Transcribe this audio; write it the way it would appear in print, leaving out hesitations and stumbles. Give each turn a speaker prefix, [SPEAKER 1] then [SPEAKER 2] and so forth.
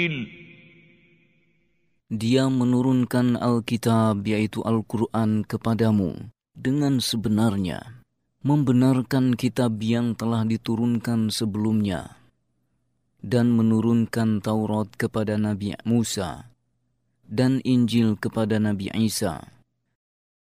[SPEAKER 1] Dia menurunkan Alkitab yaitu Al-Quran kepadamu dengan sebenarnya, membenarkan kitab yang telah diturunkan sebelumnya, dan menurunkan Taurat kepada Nabi Musa dan Injil kepada Nabi Isa,